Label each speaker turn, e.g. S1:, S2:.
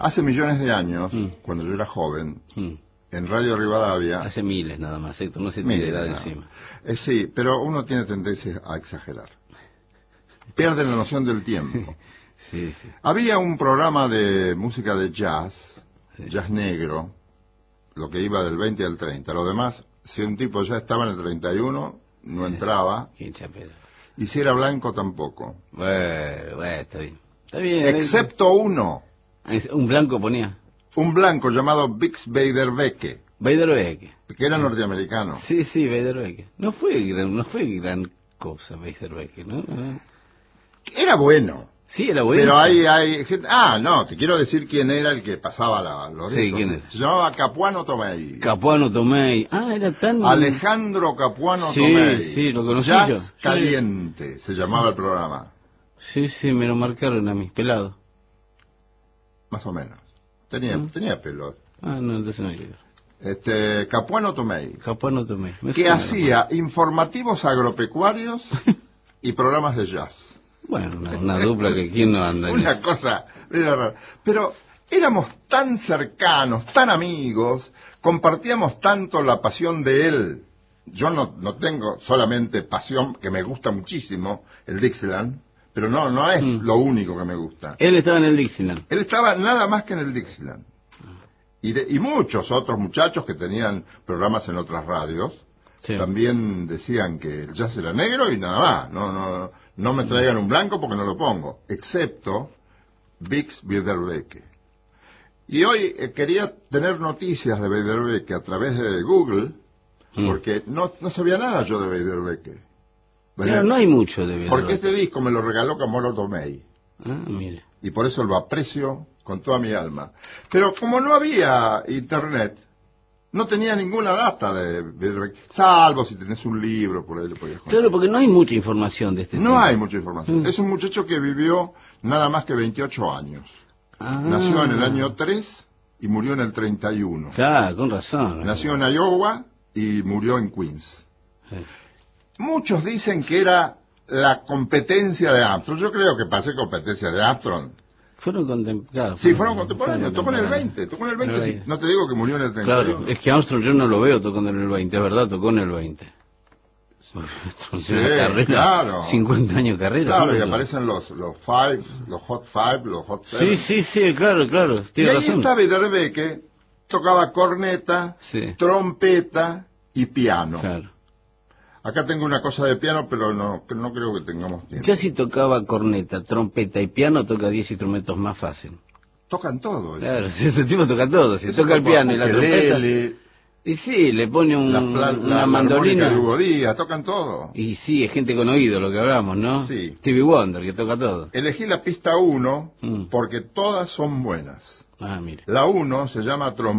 S1: Hace millones de años, cuando yo era joven, en Radio Rivadavia...
S2: Hace miles nada más, Héctor, no se tiene edad encima.
S1: Sí, pero uno tiene tendencia a exagerar. Pierde la noción del tiempo.
S2: Sí, sí.
S1: Había un programa de música de jazz, jazz negro, lo que iba del 20 al 30. Lo demás, si un tipo ya estaba en el 31, no entraba.
S2: Qué chapela.
S1: Y si era blanco, tampoco.
S2: Bueno, está bien. Está bien.
S1: Excepto uno.
S2: ¿Un blanco ponía?
S1: Un blanco llamado Bix Beiderbecke.
S2: Beiderbecke.
S1: Que era norteamericano.
S2: Sí, sí, Beiderbecke. No fue gran cosa Beiderbecke, ¿no?
S1: Era bueno.
S2: Sí, era bueno.
S1: Pero hay gente... Ah, no, te quiero decir quién era el que pasaba los discos.
S2: Sí, ¿quién era?
S1: Se llamaba Capuano Tomei.
S2: Capuano Tomei. Ah, era tan...
S1: Alejandro Capuano Tomei.
S2: Sí, sí, lo conocí
S1: Jazz
S2: yo.
S1: Caliente, se llamaba el programa.
S2: Sí, sí, me lo marcaron a mis pelados.
S1: Más o menos. Tenía pelo.
S2: Ah, no, entonces no hay que ver.
S1: Capuano Tomei.
S2: Capuano Tomei.
S1: Que hacía informativos agropecuarios y programas de jazz.
S2: Bueno, una dupla que quién no anda.
S1: Una cosa rara. Pero éramos tan cercanos, tan amigos, compartíamos tanto la pasión de él. Yo no tengo solamente pasión, que me gusta muchísimo, el Dixieland, pero no es lo único que me gusta.
S2: Él estaba en el Dixieland.
S1: Él estaba nada más que en el Dixieland. Y muchos otros muchachos que tenían programas en otras radios, sí, también decían que el jazz era negro y nada más. No me traigan un blanco porque no lo pongo, excepto Bix Beiderbecke. Y hoy quería tener noticias de Beiderbecke a través de Google, porque no sabía nada yo de Beiderbecke.
S2: Pero no hay mucho de Beiderbecke.
S1: Porque este disco me lo regaló Capuano Tomei.
S2: Ah, mire.
S1: Y por eso lo aprecio con toda mi alma. Pero como no había internet, no tenía ninguna data de salvo si tenés un libro, por ahí lo podías contar.
S2: Claro, porque no hay mucha información de este tema.
S1: No hay mucha información. Es un muchacho que vivió nada más que 28 años. Nació en el año 3 y murió en el 31.
S2: Claro, con razón.
S1: Nació en Iowa y murió en Queens. Muchos dicen que era la competencia de Armstrong. Yo creo que pasé competencia de Armstrong.
S2: Fueron contemporáneos.
S1: Sí, fueron contemporáneos. Tocó en el 20. Sí. No te digo que murió en el 31.
S2: Claro, es que Armstrong yo no lo veo tocando en el 20, es verdad, tocó en el 20.
S1: Sí,
S2: una carrera,
S1: claro.
S2: 50 años de carrera.
S1: Claro, y aparecen los fives, los hot five, los hot seven.
S2: Sí, claro.
S1: Y ahí está Beiderbecke, tocaba corneta, trompeta y piano.
S2: Claro.
S1: Acá tengo una cosa de piano, pero no creo que tengamos tiempo.
S2: Ya si tocaba corneta, trompeta y piano, toca 10 instrumentos más fácil.
S1: Tocan todo.
S2: Claro, ese tipo toca todo. Si toca el piano y la trompeta... Y sí, le pone una mandolina.
S1: De Hugo Díaz, tocan todo.
S2: Y sí, es gente con oído lo que hablamos, ¿no?
S1: Sí.
S2: Stevie Wonder, que toca todo.
S1: Elegí la pista 1 porque todas son buenas.
S2: Ah, mire.
S1: La 1 se llama trompeta.